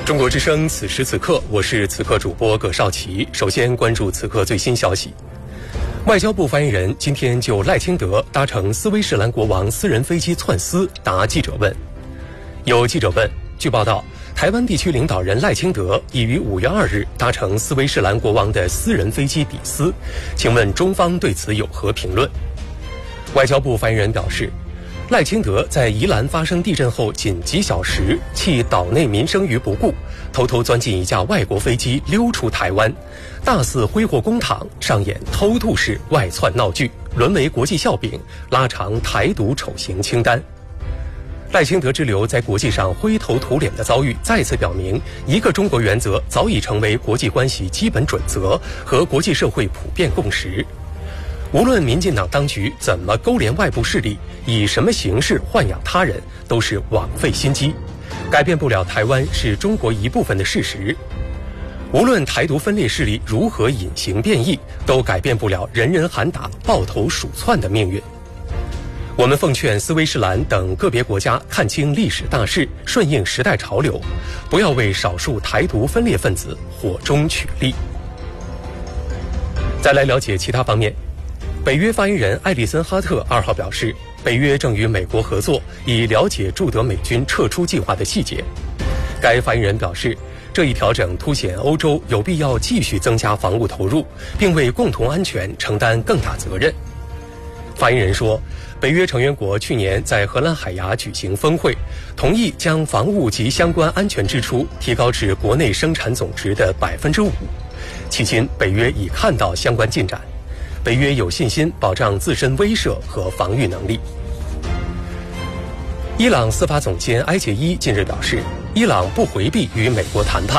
中国之声，此时此刻，我是此刻主播葛少奇。首先关注此刻最新消息。外交部发言人今天就赖清德搭乘斯威士兰国王私人飞机窜丝答记者问。有记者问，据报道，台湾地区领导人赖清德已于5月2日搭乘斯威士兰国王的私人飞机抵斯，请问中方对此有何评论？外交部发言人表示，赖清德在宜兰发生地震后仅几小时，弃岛内民生于不顾，偷偷钻进一架外国飞机溜出台湾，大肆挥霍公帑，上演偷渡式外窜闹剧，沦为国际笑柄，拉长台独丑行清单。赖清德之流在国际上灰头土脸的遭遇，再次表明一个中国原则早已成为国际关系基本准则和国际社会普遍共识。无论民进党当局怎么勾连外部势力，以什么形式豢养他人，都是枉费心机，改变不了台湾是中国一部分的事实。无论台独分裂势力如何隐形变异，都改变不了人人喊打、抱头鼠窜的命运。我们奉劝斯威士兰等个别国家看清历史大势，顺应时代潮流，不要为少数台独分裂分子火中取栗。再来了解其他方面。北约发言人艾利森哈特2号表示，北约正与美国合作，以了解驻德美军撤出计划的细节。该发言人表示，这一调整凸显欧洲有必要继续增加防务投入，并为共同安全承担更大责任。发言人说，北约成员国去年在荷兰海牙举行峰会，同意将防务及相关安全支出提高至国内生产总值的5%。迄今，北约已看到相关进展。北约有信心保障自身威慑和防御能力。伊朗司法总监埃杰伊近日表示，伊朗不回避与美国谈判。